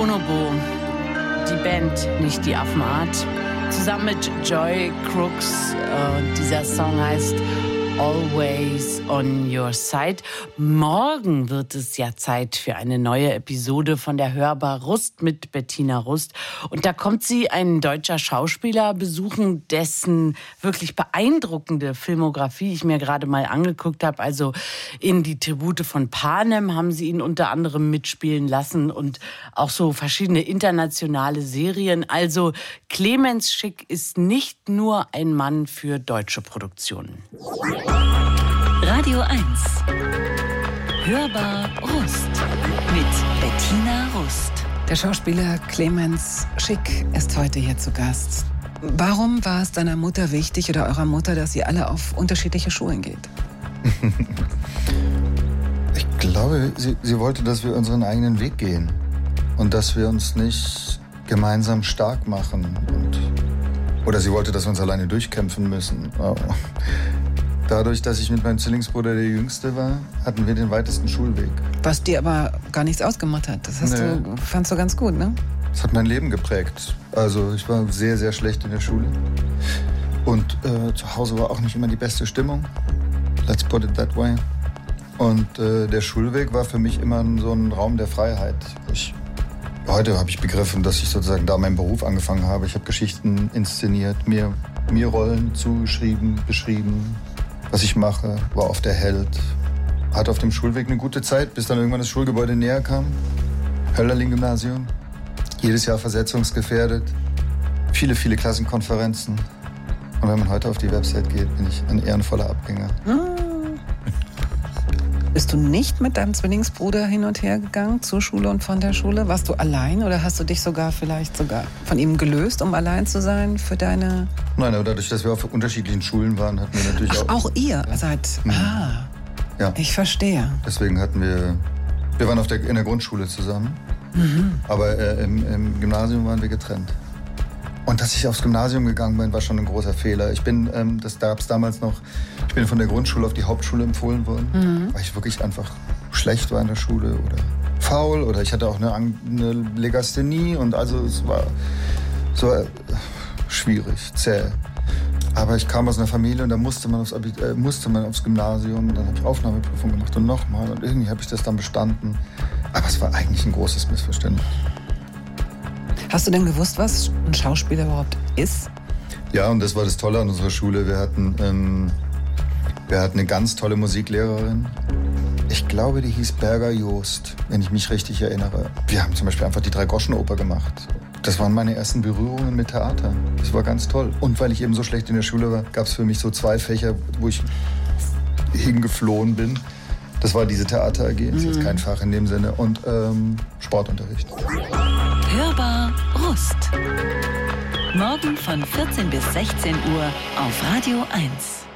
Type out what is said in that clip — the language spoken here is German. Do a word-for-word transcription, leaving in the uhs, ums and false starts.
Bonobo, die Band, nicht die Affenart, zusammen mit Joy Crooks. Äh, dieser Song heißt Always on Your Side. Morgen wird es ja Zeit für eine neue Episode von der Hörbar Rust mit Bettina Rust. Und da kommt sie einen deutscher Schauspieler besuchen, dessen wirklich beeindruckende Filmografie ich mir gerade mal angeguckt habe. Also in Die Tribute von Panem haben sie ihn unter anderem mitspielen lassen und auch so verschiedene internationale Serien. Also Clemens Schick ist nicht nur ein Mann für deutsche Produktionen. Radio eins. Hörbar Rust mit Bettina Rust. Der Schauspieler Clemens Schick ist heute hier zu Gast. Warum war es deiner Mutter wichtig oder eurer Mutter, dass ihr alle auf unterschiedliche Schulen geht? Ich glaube, sie, sie wollte, dass wir unseren eigenen Weg gehen und dass wir uns nicht gemeinsam stark machen. Und, oder sie wollte, dass wir uns alleine durchkämpfen müssen. Aber dadurch, dass ich mit meinem Zwillingsbruder der Jüngste war, hatten wir den weitesten Schulweg. Was dir aber gar nichts ausgemacht hat. Das hast Nee. du, fandst du ganz gut, ne? Das hat mein Leben geprägt. Also ich war sehr, sehr schlecht in der Schule. Und äh, zu Hause war auch nicht immer die beste Stimmung. Let's put it that way. Und äh, der Schulweg war für mich immer so ein Raum der Freiheit. Ich, heute habe ich begriffen, dass ich sozusagen da meinen Beruf angefangen habe. Ich habe Geschichten inszeniert, mir, mir Rollen zugeschrieben, beschrieben. Was ich mache, war oft der Held. Hatte auf dem Schulweg eine gute Zeit, bis dann irgendwann das Schulgebäude näher kam. Hölderlin-Gymnasium. Jedes Jahr versetzungsgefährdet. Viele, viele Klassenkonferenzen. Und wenn man heute auf die Website geht, bin ich ein ehrenvoller Abgänger. Hm. Bist du nicht mit deinem Zwillingsbruder hin und her gegangen zur Schule und von der Schule? Warst du allein oder hast du dich sogar vielleicht sogar von ihm gelöst, um allein zu sein für deine... Nein, aber dadurch, dass wir auf unterschiedlichen Schulen waren, hatten wir natürlich Ach, auch... auch ihr seid... Mhm. Ah, Ja, ich verstehe. deswegen hatten wir... Wir waren auf der, in der Grundschule zusammen, Mhm. aber äh, im, im Gymnasium waren wir getrennt. Und dass ich aufs Gymnasium gegangen bin, war schon ein großer Fehler. Ich bin, ähm, das gab es damals noch, ich bin von der Grundschule auf die Hauptschule empfohlen worden, Mhm. weil ich wirklich einfach schlecht war in der Schule oder faul oder ich hatte auch eine, Ang- eine Legasthenie und also es war so äh, schwierig, zäh. Aber ich kam aus einer Familie und da musste man aufs, Abi- äh, musste man aufs Gymnasium. Dann habe ich Aufnahmeprüfung gemacht und nochmal und irgendwie habe ich das dann bestanden. Aber es war eigentlich ein großes Missverständnis. Hast du denn gewusst, was ein Schauspieler überhaupt ist? Ja, und das war das Tolle an unserer Schule. Wir hatten, ähm, wir hatten eine ganz tolle Musiklehrerin. Ich glaube, die hieß Berger Joost, wenn ich mich richtig erinnere. Wir haben zum Beispiel einfach die Drei-Groschen-Oper gemacht. Das waren meine ersten Berührungen mit Theater. Das war ganz toll. Und weil ich eben so schlecht in der Schule war, gab es für mich so zwei Fächer, wo ich hingeflohen bin. Das war diese Theater A G, das ist jetzt kein Fach in dem Sinne, und ähm, Sportunterricht. Hörbar Rust. Morgen von vierzehn bis sechzehn Uhr auf Radio eins.